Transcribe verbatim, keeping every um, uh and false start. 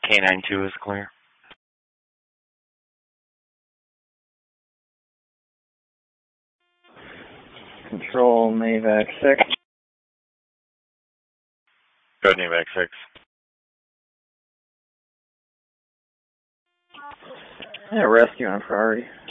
K nine two is clear. Control NAVAC six. Go NAVAC six. Yeah, rescue on priority.